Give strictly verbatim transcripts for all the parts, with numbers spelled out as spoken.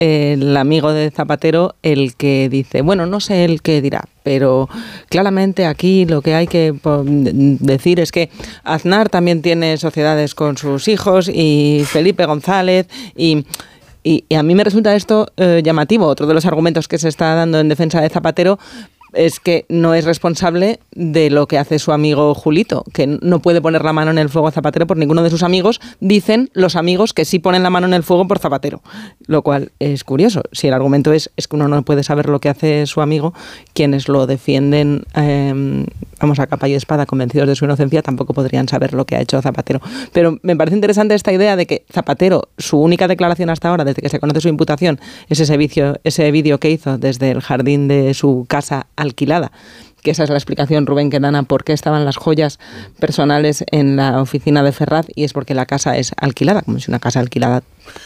el amigo de Zapatero el que dice, bueno, no sé el qué dirá, pero claramente aquí lo que hay que decir es que Aznar también tiene sociedades con sus hijos y Felipe González y... Y, y a mí me resulta esto eh, llamativo. Otro de los argumentos que se está dando en defensa de Zapatero es que no es responsable de lo que hace su amigo Julito, que no puede poner la mano en el fuego a Zapatero por ninguno de sus amigos. Dicen los amigos que sí ponen la mano en el fuego por Zapatero, lo cual es curioso. Si el argumento es, es que uno no puede saber lo que hace su amigo, quienes lo defienden, eh, vamos, a capa y espada, convencidos de su inocencia, tampoco podrían saber lo que ha hecho Zapatero. Pero me parece interesante esta idea de que Zapatero, su única declaración hasta ahora, desde que se conoce su imputación, es ese vídeo, ese vídeo que hizo desde el jardín de su casa alquilada, que esa es la explicación, Rubén, que dan a por qué estaban las joyas personales en la oficina de Ferraz, y es porque la casa es alquilada, como si una casa alquilada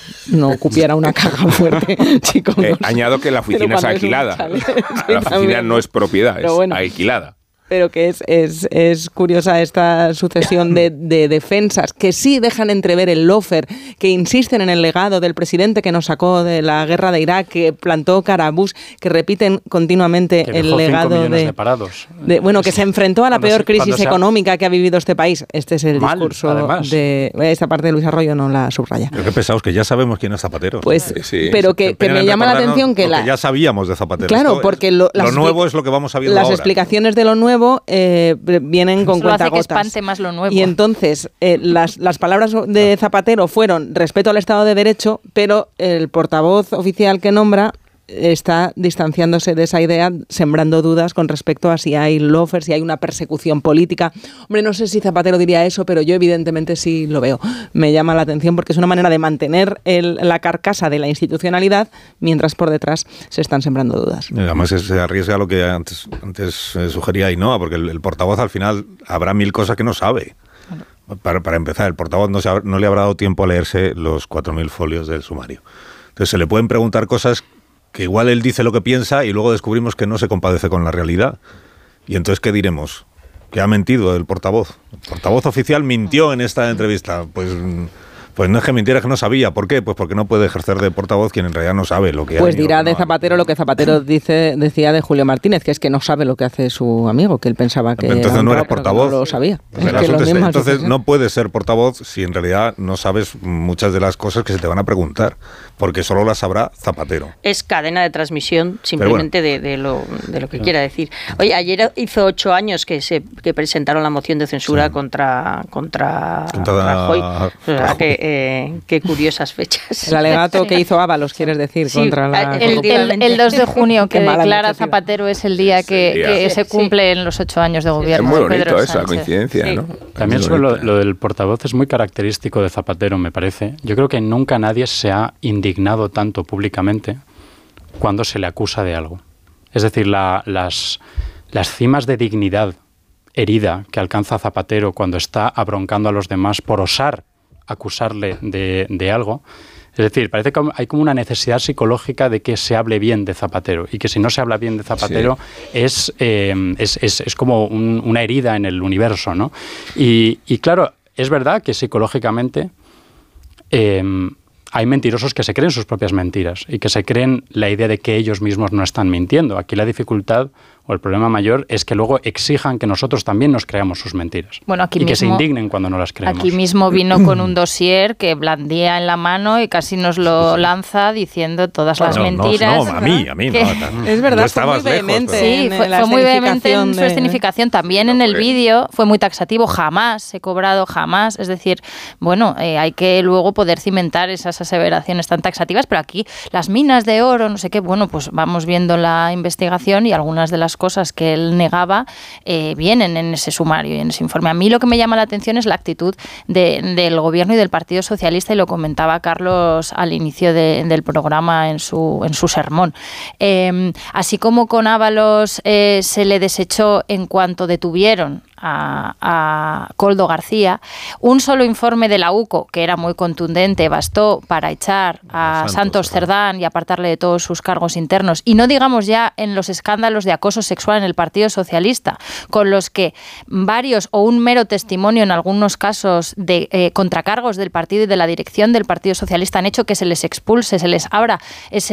no cupiera una caja fuerte. Chico, eh, no sé. Añado que la oficina es alquilada. Es sí, la oficina también no es propiedad, es bueno, alquilada. Pero que es, es, es curiosa esta sucesión de, de defensas que sí dejan entrever el lawfare, que insisten en el legado del presidente que nos sacó de la guerra de Irak, que plantó cara a Bush, que repiten continuamente que el legado de, de, de parados. De, bueno, que se enfrentó a la peor se, crisis sea, económica que ha vivido este país. Este es el mal, discurso además. de esta parte de Luis Arroyo, no la subraya. Pero qué pensaos que ya sabemos quién es Zapatero. Pues, sí, pero que, que, que me llama la atención que la que ya sabíamos de Zapatero. Claro, porque lo, lo nuevo es lo que vamos a ver las ahora. explicaciones de lo nuevo eh, vienen con Solo hace cuentagotas. que espante más lo nuevo. Y entonces, eh, las, las palabras de Zapatero fueron respeto al Estado de Derecho, pero el portavoz oficial que nombra está distanciándose de esa idea, sembrando dudas con respecto a si hay lawfare, si hay una persecución política. Hombre, no sé si Zapatero diría eso, pero yo evidentemente sí lo veo. Me llama la atención porque es una manera de mantener el, la carcasa de la institucionalidad, mientras por detrás se están sembrando dudas. Además se arriesga a lo que antes, antes eh, sugería Ainhoa, porque el, el portavoz al final habrá mil cosas que no sabe. Bueno. Para, para empezar, el portavoz no, se ha, no le habrá dado tiempo a leerse los cuatro mil folios del sumario. Entonces se le pueden preguntar cosas que igual él dice lo que piensa y luego descubrimos que no se compadece con la realidad. Y entonces, ¿qué diremos? ¿Que ha mentido el portavoz? El portavoz oficial mintió en esta entrevista. Pues... Pues no es que mintiera, es que no sabía. ¿Por qué? Pues porque no puede ejercer de portavoz quien en realidad no sabe lo que Pues hay. dirá no, de Zapatero lo que Zapatero dice, decía de Julio Martínez, que es que no sabe lo que hace su amigo, que él pensaba que entonces era no raro, era portavoz. No lo sabía. Pues es que lo mismo entonces no puedes ser portavoz si en realidad no sabes muchas de las cosas que se te van a preguntar, porque solo las sabrá Zapatero. Es cadena de transmisión simplemente bueno. de, de, lo, de lo que quiera decir. Oye, ayer hizo ocho años que se que presentaron la moción de censura sí. contra contra, contra Rajoy. O sea, que, eh, que curiosas fechas. El alegato sí. que hizo Ábalos, quieres decir, sí, contra la... El, el, el dos de junio que declara Zapatero es el día que, sí, que sí, se cumplen sí. los ocho años de gobierno. Es muy bonito Pedro esa Sánchez. coincidencia, sí. ¿no? También sobre lo, lo del portavoz es muy característico de Zapatero, me parece. Yo creo que nunca nadie se ha indignado tanto públicamente cuando se le acusa de algo. Es decir, la, las, las cimas de dignidad herida que alcanza Zapatero cuando está abroncando a los demás por osar acusarle de, de algo. Es decir, parece que hay como una necesidad psicológica de que se hable bien de Zapatero y que si no se habla bien de Zapatero sí. es, eh, es, es, es como un, una herida en el universo, ¿no? Y, y claro, es verdad que psicológicamente eh, hay mentirosos que se creen sus propias mentiras y que se creen la idea de que ellos mismos no están mintiendo. Aquí la dificultad o el problema mayor es que luego exijan que nosotros también nos creamos sus mentiras. Bueno, aquí y mismo, que se indignen cuando no las creemos. Aquí mismo vino con un dossier que blandía en la mano y casi nos lo sí, sí. lanza diciendo todas las no, metiras. No, no, a mí, a mí no. Es verdad, fue muy vehemente. Sí, fue, fue muy vehemente en su escenificación. También no, en el vídeo fue muy taxativo. Jamás he cobrado, jamás. Es decir, bueno, eh, hay que luego poder cimentar esas aseveraciones tan taxativas, pero aquí las minas de oro, no sé qué, bueno, pues vamos viendo la investigación y algunas de las cosas que él negaba eh, vienen en ese sumario y en ese informe. A mí lo que me llama la atención es la actitud de, del Gobierno y del Partido Socialista, y lo comentaba Carlos al inicio de, del programa en su, en su sermón. Eh, así como con Ábalos eh, se le desechó en cuanto detuvieron a, a Koldo García, un solo informe de la U C O, que era muy contundente, bastó para echar a Santos, Santos Cerdán y apartarle de todos sus cargos internos. Y no digamos ya en los escándalos de acoso sexual en el Partido Socialista, con los que varios o un mero testimonio en algunos casos de eh, contracargos del partido y de la dirección del Partido Socialista han hecho que se les expulse, se les abra ese